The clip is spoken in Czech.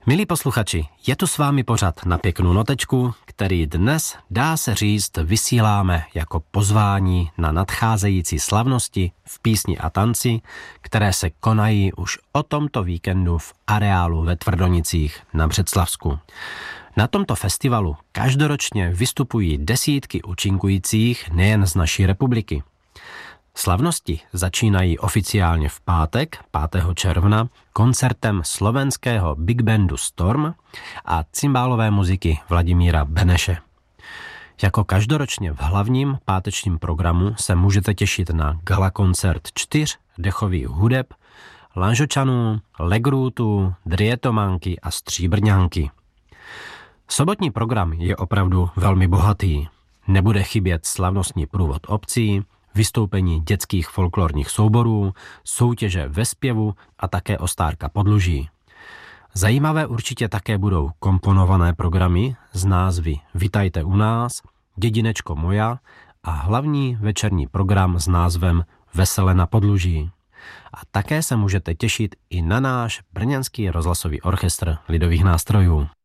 Milí posluchači, je tu s vámi pořad Na pěknou notečku, který dnes, dá se říct, vysíláme jako pozvání na nadcházející slavnosti v písni a tanci, které se konají už o tomto víkendu v areálu ve Tvrdonicích na Břeclavsku. Na tomto festivalu každoročně vystupují desítky účinkujících nejen z naší republiky. Slavnosti začínají oficiálně v pátek, 5. června, koncertem slovenského big bandu Storm a cymbálové muziky Vladimíra Beneše. Jako každoročně v hlavním pátečním programu se můžete těšit na gala koncert 4 dechových hudeb, Lanžočanů, Legrútů, Drietomanky a Stříbrňanky. Sobotní program je opravdu velmi bohatý. Nebude chybět slavnostní průvod obcí, vystoupení dětských folklorních souborů, soutěže ve zpěvu a také Ostárka Podluží. Zajímavé určitě také budou komponované programy z názvy Vitajte u nás, Dědinečko moja a hlavní večerní program s názvem Vesele na Podluží. A také se můžete těšit i na náš brněnský rozhlasový orchestr lidových nástrojů.